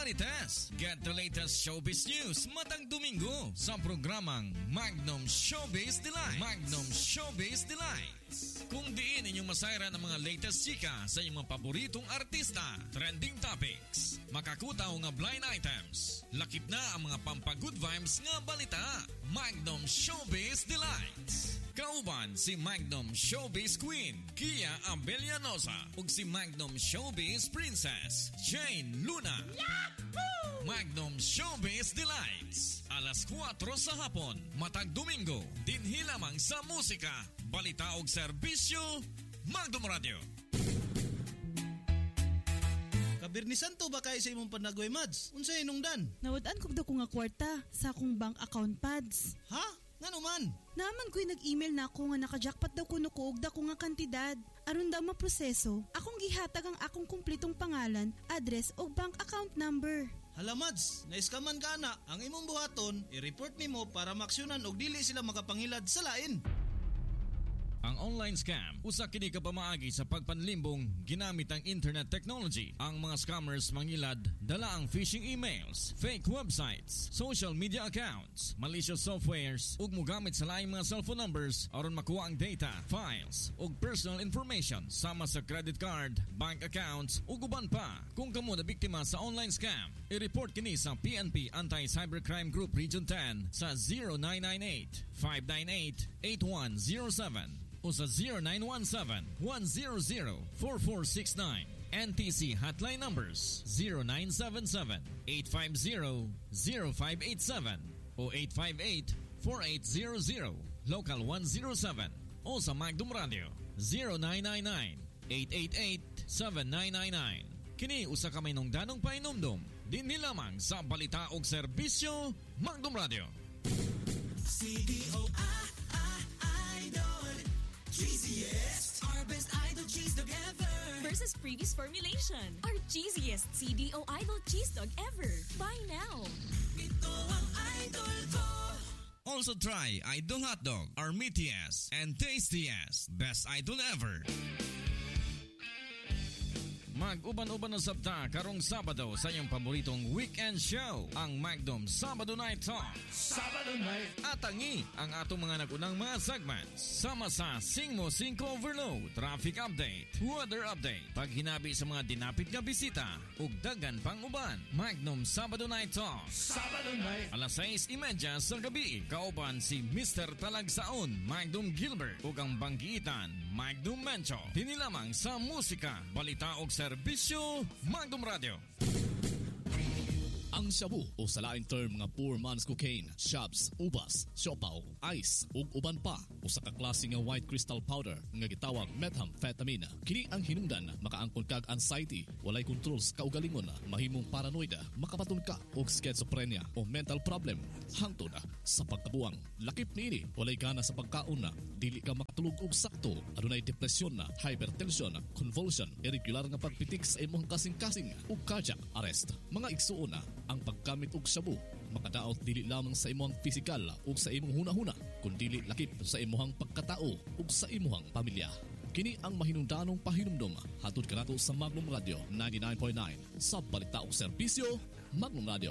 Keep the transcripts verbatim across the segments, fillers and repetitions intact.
Marites. Get the latest showbiz news matang Domingo sa programang Magnum Showbiz Delights. Magnum Showbiz Delights. Kung diin inyong masayran ang mga latest chika sa inyong mga paboritong artista, trending topics, makakutaw nga blind items, lakip na ang mga pampagood vibes nga balita. Magnum Showbiz Delights. Kauban si Magnum Showbiz Queen Kia Abellanosa ug si Magnum Showbiz Princess Jane Luna. Yahoo! Magnum Showbiz Delights. Alas kwatro sa hapon, matag Domingo, dinhi lamang sa musika, balita ug serbisyo, Magnum Radio. Kabirnisan to ba kayo sa imong panagoy, Mads? Unsay inungdan? Nawad-an kog daw ko nga kwarta sa akong bank account pads. Ha? Ngano man? Naman ko'y nag-email na ako nga naka-jackpot daw ko nukuog da ko nga kantidad. Aron daw maproseso, akong gihatag ang akong kumplitong pangalan, address o bank account number. Hala, Mads, naiskaman ka na. Ang imong buhaton, i-report nimo para maksyonan og dili sila makapangilad sa lain. Ang online scam, usa kini ka pamaagi sa pagpanlimbong ginamit ang internet technology. Ang mga scammers mangilad dala ang phishing emails, fake websites, social media accounts, malicious softwares ug mogamit sa laing mga cellphone numbers aron makuha ang data, files ug personal information sama sa credit card, bank accounts ug uban pa. Kung kamo na biktima sa online scam, i-report kini sa P N P Anti-Cybercrime Group Region ten sa zero nine nine eight, five nine eight, eight one zero seven o sa zero nine one seven, one zero zero, four four six nine. N T C hotline numbers zero nine seven seven, eight five zero, zero five eight seven o eight five eight, four eight zero zero, local one zero seven o sa Magnum Radio zero nine nine nine, eight eight eight, seven nine nine nine. Kini usa ka may nungdanong painomdom dinhi lamang sa balita og serbisyo, Magnum Radio. C D O I cheesiest, our best idol cheese dog ever versus previous formulation. Our cheesiest C D O Idol cheese dog ever. Buy now. Ito ang idol ko. Also try Idol Hot Dog, our meatiest and tastiest best idol ever. Mag-uban-uban na sabta karong Sabado sa iyong paboritong weekend show, ang Magnum Sabado Night Talk. Sabado Night. Atangi ang atong mga nagunang mga segments sama sa Singmo Cinco Overload, Traffic Update, Weather Update, paghinabi sa mga dinapit nga bisita ug daghan pang uban. Magnum Sabado Night Talk. Sabado Night. Alas sais trenta sa gabi, kauban si Mister Talagsaon, Magnum Gilbert ug ang banggiitan, Magnum Mencho. Dinilamang sa musika, balita ug serbisyo, Magnum Radio. Ang shabu o sa laing term nga poor man's cocaine, shabs, ubas, siopaw, ice ug uban pa usa ka klase nga white crystal powder nga gitawag methamphetamine. Kini ang hinungdan makaangkon kag anxiety, walay kontrol sa kaugalingon, mahimong paranoid, makapatun ka og schizophrenia o mental problem hangtod sa pagkabuang. Lakip niini walay gana sa pagkaon, dili ka makatulog og sakto, adunay depresyon, hypertension, convulsion, irregular nga pagpitik sa imong kasing-kasing ug cardiac arrest. Mga igsuon ang paggamit og shabu makadaot dili lamang sa imong pisikal ug sa imong hunahuna, kundi lakip sa imong pagkatao ug sa imong pamilya. Kini ang mahinungdanong pahinumdom hatod kanato sa Magnum Radio ninety-nine point nine sa balita ug serbisyo, Magnum Radio.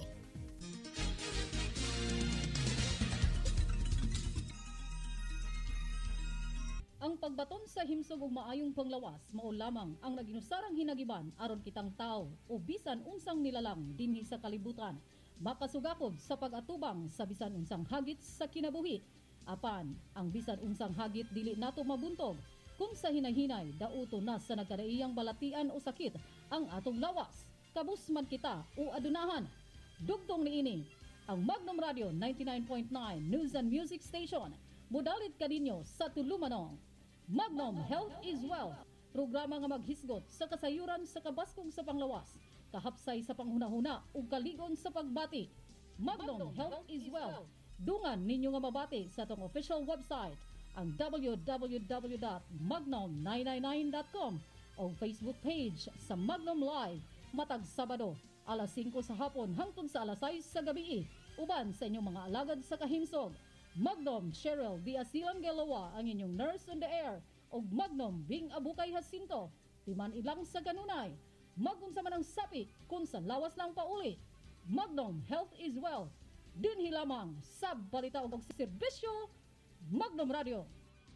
Ang pagbaton sa himsog ug maayong panglawas mao lamang ang naginusarang hinagiban aron kitang tao o bisan unsang nilalang dinhi sa kalibutan makasugakod sa pag-atubang sa bisan unsang hagit sa kinabuhi. Apan ang bisan unsang hagit dili nato mabuntog kung sa hinay-hinay dauto na sa nagkadaiyang balatian o sakit ang atong lawas. Kabus man kita o adunahan. Dugtong niini ang Magnum Radio ninety-nine point nine News and Music Station. Mudalit kaninyo sa tulumanong Magnum Health is Wealth, programa nga maghisgot sa kasayuran sa kabaskog sa panglawas, kahapsay sa panghunahuna ug kaligon sa pagbati. Magnum Health is Wealth. Dungan ninyo nga mabati sa atong official website, ang w w w dot magnum nine nine nine dot com o Facebook page sa Magnum Live matag Sabado alas singko sa hapon hangtod sa alas sais sa gabi, uban sa inyong mga alagad sa kahimsog. Magnum Cheryl Via Silang Gelawa ang inyong nurse on the air o Magnum Bing Abukay Jacinto, timan ilang sa kanunay. Magunsa man ang sapi kung sa lawas lang pauli. Magnum Health is Wealth. Dinhi lamang sa balita ug serbisyo Magnum Radio.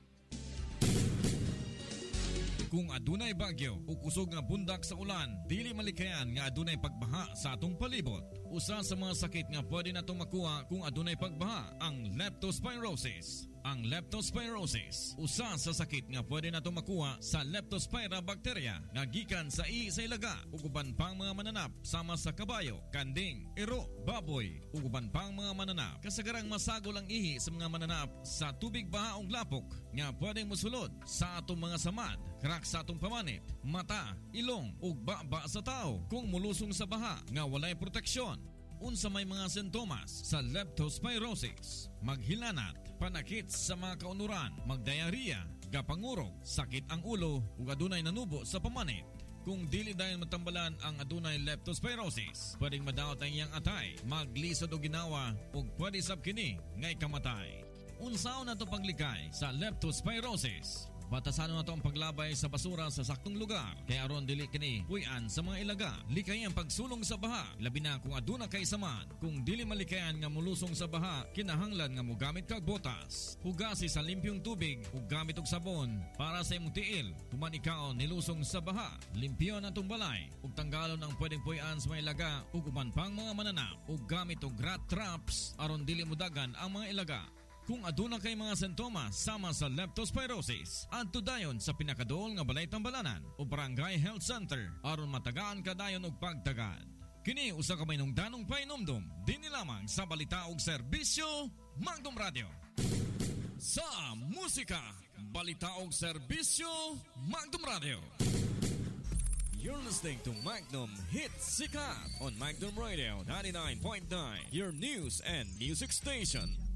Kung adunay bagyo o kusog nga bundak sa ulan, dili malikayan nga adunay pagbaha sa atong palibot. Usa sa mga sakit nga pwede natong makuha kung adunay pagbaha ang leptospirosis. Ang leptospirosis, usa sa sakit nga pwede natong makuha sa Leptospira bacteria nga gikan sa ihi sa ilaga ug uban pang mga mananap sama sa kabayo, kanding, iro, baboy ug uban pang mga mananap. Kasagarang masagol ang ihi sa mga mananap sa tubig baha ug lapok nga pwedeng mosulod sa atong mga samad, crack sa atong pamanit, mata, ilong ug baba sa tao kung mulusong sa baha nga walay proteksyon. Unsa may mga sintomas sa leptospirosis: maghilanat, panakit sa mga kaunuran, magdiarrhea, gapangurog, sakit ang ulo ug adunay nanubo sa pamanit. Kung dili dayon matambalan ang adunay leptospirosis, pwedeng madaot ang iyang atay, maglisod og ginawa ug pwede sab kini nga ikamatay. Unsaon nato paglikay sa leptospirosis? Batasan na ito ang paglabay sa basura sa saktong lugar. Kaya aron dili kini puy-an sa mga ilaga. Likay ang pagsulong sa baha, labi na kung aduna kay saman. Kung dili malikayan nga mulusong sa baha, kinahanglan nga mogamit kag botas. Hugasi sa limpyong tubig ug gamit og sabon para sa imong tiil. Human ikaw nilusong sa baha, limpyon atong balay ug tanggalon ang pwedeng puy-an sa mga ilaga ug uban pang mga mananap ug gamit og rat traps aron dili modagan ang mga ilaga. Kung aduna kay mga sintomas sama sa leptospirosis, adto dayon sa pinakaduol nga balay tambalanan o barangay health center aron matagaan ka dayon og pagtagad. Kini usa ka mahinungdanong painomdom dinhi lamang sa balita ug serbisyo Magnum Radio. Sa musika, balita ug serbisyo Magnum Radio. You're listening to Magnum Hit Sikat on Magnum Radio ninety-nine point nine, your news and music station.